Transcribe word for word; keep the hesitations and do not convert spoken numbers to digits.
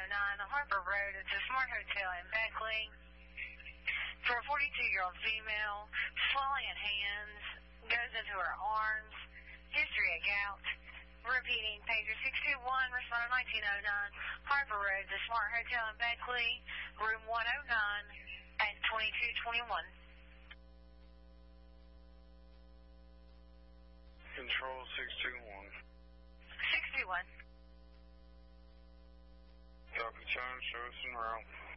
oh nine, the Harper Road. It's a Smart Hotel in Beckley. For a forty-two-year-old female, swelling in hands, goes into her arms, history of gout. Repeating, pager six two one, respondent nineteen oh nine, Harper Road, the Smart Hotel in Beckley, room one oh nine at twenty-two twenty-one. Control six two one. six two one. Copy, China, show us en route.